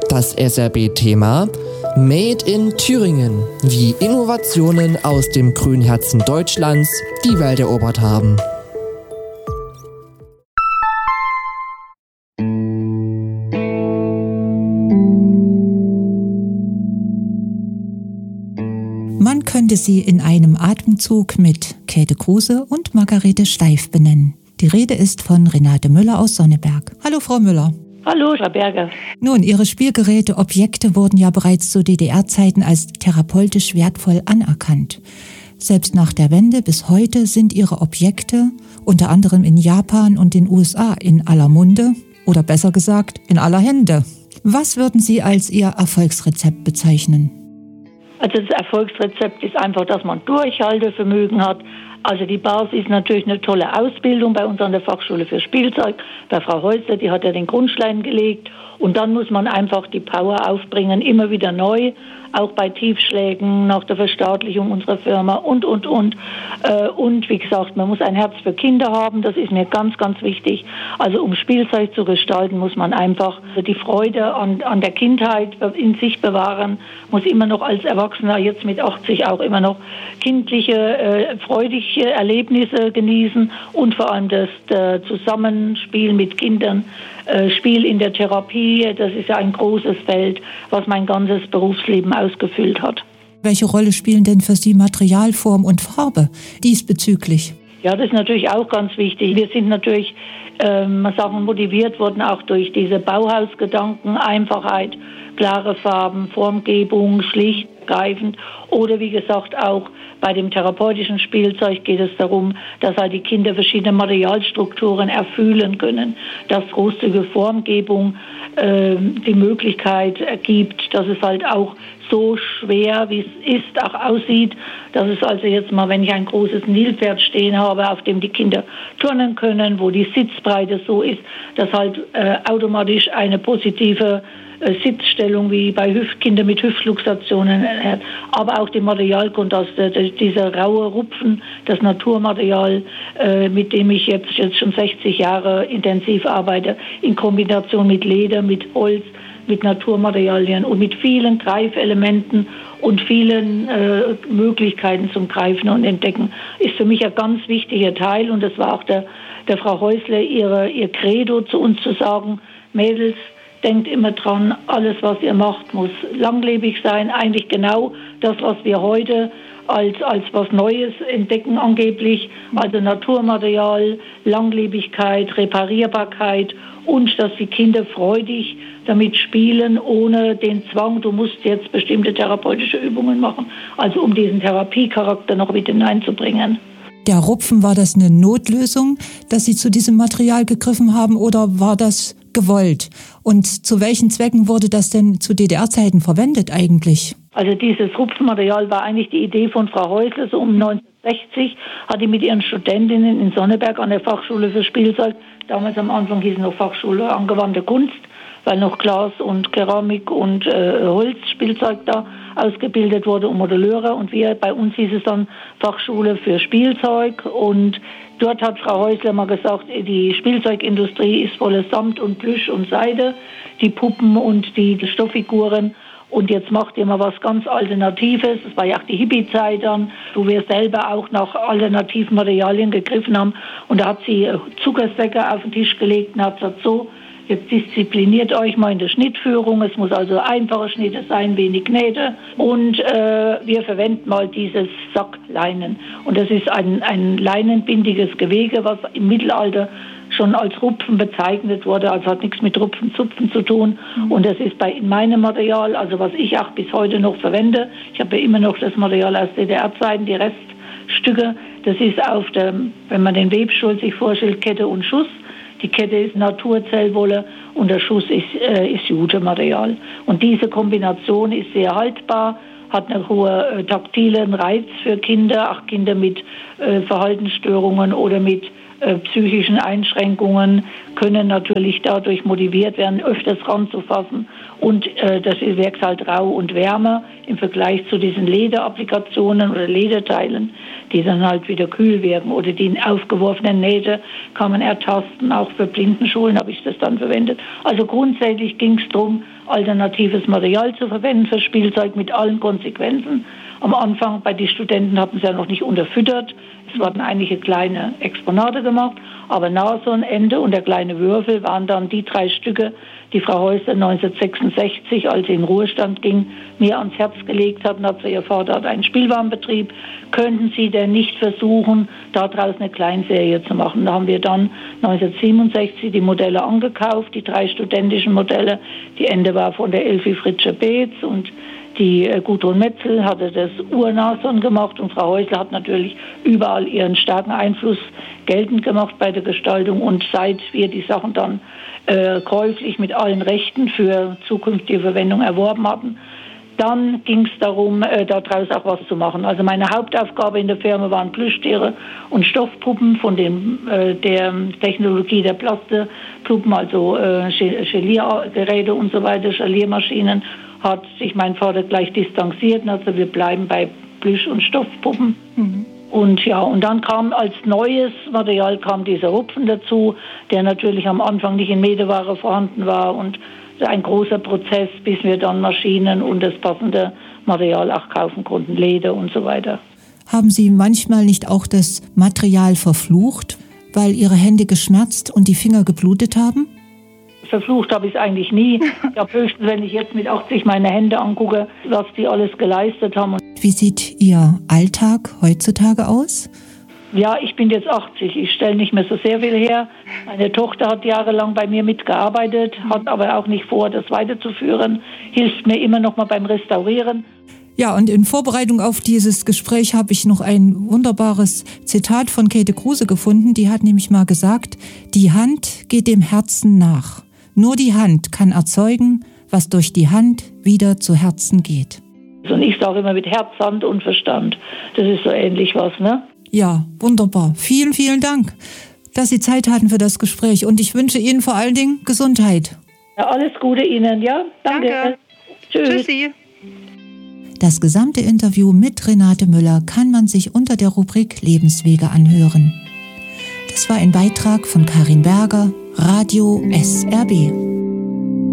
Das SRB-Thema Made in Thüringen, wie Innovationen aus dem grünen Herzen Deutschlands die Welt erobert haben. Man könnte sie in einem Atemzug mit Käthe Kruse und Margarete Steif benennen. Die Rede ist von Renate Müller aus Sonneberg. Hallo Frau Müller. Hallo, Frau Berger. Nun, Ihre Spielgeräte, Objekte wurden ja bereits zu DDR-Zeiten als therapeutisch wertvoll anerkannt. Selbst nach der Wende bis heute sind Ihre Objekte, unter anderem in Japan und den USA, in aller Munde oder besser gesagt in aller Hände. Was würden Sie als Ihr Erfolgsrezept bezeichnen? Also das Erfolgsrezept ist einfach, dass man Durchhaltevermögen hat. Also die Basis ist natürlich eine tolle Ausbildung bei uns an der Fachschule für Spielzeug. Bei Frau Häusler, die hat ja den Grundstein gelegt. Und dann muss man einfach die Power aufbringen, immer wieder neu, auch bei Tiefschlägen nach der Verstaatlichung unserer Firma und. Und wie gesagt, man muss ein Herz für Kinder haben, das ist mir ganz, ganz wichtig. Also um Spielzeug zu gestalten, muss man einfach die Freude an der Kindheit in sich bewahren, muss immer noch als Erwachsener, jetzt mit 80 auch immer noch kindliche, freudige Erlebnisse genießen und vor allem das Zusammenspiel mit Kindern. Spiel in der Therapie, das ist ja ein großes Feld, was mein ganzes Berufsleben ausgefüllt hat. Welche Rolle spielen denn für Sie Material, Form und Farbe diesbezüglich? Ja, das ist natürlich auch ganz wichtig. Wir sind natürlich motiviert worden auch durch diese Bauhausgedanken, Einfachheit, klare Farben, Formgebung, schlicht, greifend. Oder wie gesagt auch bei dem therapeutischen Spielzeug geht es darum, dass halt die Kinder verschiedene Materialstrukturen erfühlen können, dass großzügige Formgebung die Möglichkeit ergibt, dass es halt auch so schwer, wie es ist, auch aussieht, dass es also jetzt mal, wenn ich ein großes Nilpferd stehen habe, auf dem die Kinder turnen können, wo die Sitzbreite so ist, dass halt automatisch eine positive Sitzstellung wie bei Kindern mit Hüftluxationen, aber auch die Materialkontraste, dieser raue Rupfen, das Naturmaterial, mit dem ich jetzt schon 60 Jahre intensiv arbeite, in Kombination mit Leder, mit Holz, mit Naturmaterialien und mit vielen Greifelementen und vielen Möglichkeiten zum Greifen und Entdecken, ist für mich ein ganz wichtiger Teil. Und das war auch der Frau Häusler ihr Credo zu uns zu sagen, Mädels, denkt immer dran, alles, was ihr macht, muss langlebig sein. Eigentlich genau das, was wir heute als was Neues entdecken angeblich. Also Naturmaterial, Langlebigkeit, Reparierbarkeit und dass die Kinder freudig damit spielen, ohne den Zwang, du musst jetzt bestimmte therapeutische Übungen machen. Also um diesen Therapiecharakter noch mit hineinzubringen. Der Rupfen, war das eine Notlösung, dass Sie zu diesem Material gegriffen haben, oder war das gewollt? Und zu welchen Zwecken wurde das denn zu DDR-Zeiten verwendet eigentlich? Also dieses Rupfenmaterial war eigentlich die Idee von Frau Häusler. So um 1960 hat die mit ihren Studentinnen in Sonneberg an der Fachschule für Spielzeug, damals am Anfang hieß es noch Fachschule Angewandte Kunst, weil noch Glas und Keramik und Holzspielzeug da ausgebildet wurde und Modelleure. Und bei uns hieß es dann Fachschule für Spielzeug. Und dort hat Frau Häusler mal gesagt, die Spielzeugindustrie ist voller Samt und Plüsch und Seide, die Puppen und die Stofffiguren. Und jetzt macht ihr mal was ganz Alternatives. Das war ja auch die Hippie-Zeit dann, wo wir selber auch nach alternativen Materialien gegriffen haben. Und da hat sie Zuckersäcke auf den Tisch gelegt und hat gesagt, so, jetzt diszipliniert euch mal in der Schnittführung. Es muss also einfache Schnitte sein, wenig Nähte. Und wir verwenden mal dieses Sackleinen. Und das ist ein leinenbindiges Gewebe, was im Mittelalter schon als Rupfen bezeichnet wurde. Also hat nichts mit Rupfenzupfen zu tun. Und das ist in meinem Material, also was ich auch bis heute noch verwende. Ich habe ja immer noch das Material aus DDR-Zeiten, die Reststücke. Das ist wenn man den Webstuhl sich vorstellt, Kette und Schuss. Die Kette ist Naturzellwolle und der Schuss ist Jute-Material. Und diese Kombination ist sehr haltbar, hat einen hohen taktilen Reiz für Kinder, auch Kinder mit Verhaltensstörungen oder mit psychischen Einschränkungen können natürlich dadurch motiviert werden, öfters ranzufassen. Und das wirkt halt rau und wärmer im Vergleich zu diesen Lederapplikationen oder Lederteilen, die dann halt wieder kühl wirken. Oder die aufgeworfenen Nähte kann man ertasten. Auch für Blindenschulen habe ich das dann verwendet. Also grundsätzlich ging es darum, alternatives Material zu verwenden für Spielzeug mit allen Konsequenzen. Am Anfang bei den Studenten hatten sie ja noch nicht unterfüttert. Es wurden einige kleine Exponate gemacht, aber Nasenende und der kleine Würfel waren dann die 3 Stücke, die Frau Häusler 1966, als sie in Ruhestand ging, mir ans Herz gelegt hat und hat ihr Vater hat einen Spielwarenbetrieb. Könnten Sie denn nicht versuchen, daraus eine Kleinserie zu machen? Da haben wir dann 1967 die Modelle angekauft, die 3 studentischen Modelle. Die Ende war von der Elfi Fritsche-Beetz und die Gudrun Metzel hatte das Urnason gemacht und Frau Häusler hat natürlich überall ihren starken Einfluss geltend gemacht bei der Gestaltung. Und seit wir die Sachen dann käuflich mit allen Rechten für zukünftige Verwendung erworben hatten, dann ging es darum, daraus auch was zu machen. Also meine Hauptaufgabe in der Firma waren Plüschtiere und Stoffpuppen von der Technologie der Plastepuppen, also Geliergeräte und so weiter, Geliermaschinen, hat sich mein Vater gleich distanziert. Also wir bleiben bei Plüsch- und Stoffpuppen. Mhm. Und ja, und dann kam als neues Material dieser Hupfen dazu, der natürlich am Anfang nicht in Meterware vorhanden war und ein großer Prozess, bis wir dann Maschinen und das passende Material auch kaufen konnten, Leder und so weiter. Haben Sie manchmal nicht auch das Material verflucht, weil Ihre Hände geschmerzt und die Finger geblutet haben? Verflucht habe ich es eigentlich nie. Ich habe höchstens, wenn ich jetzt mit 80 meine Hände angucke, was die alles geleistet haben. Wie sieht Ihr Alltag heutzutage aus? Ja, ich bin jetzt 80. Ich stelle nicht mehr so sehr viel her. Meine Tochter hat jahrelang bei mir mitgearbeitet, hat aber auch nicht vor, das weiterzuführen. Hilft mir immer noch mal beim Restaurieren. Ja, und in Vorbereitung auf dieses Gespräch habe ich noch ein wunderbares Zitat von Käthe Kruse gefunden. Die hat nämlich mal gesagt, die Hand geht dem Herzen nach. Nur die Hand kann erzeugen, was durch die Hand wieder zu Herzen geht. Und ich sage immer mit Herz, Hand und Verstand. Das ist so ähnlich was, ne? Ja, wunderbar. Vielen, vielen Dank, dass Sie Zeit hatten für das Gespräch. Und ich wünsche Ihnen vor allen Dingen Gesundheit. Ja, alles Gute Ihnen, ja? Danke. Tschüss. Tschüssi. Das gesamte Interview mit Renate Müller kann man sich unter der Rubrik Lebenswege anhören. Das war ein Beitrag von Karin Berger, Radio SRB.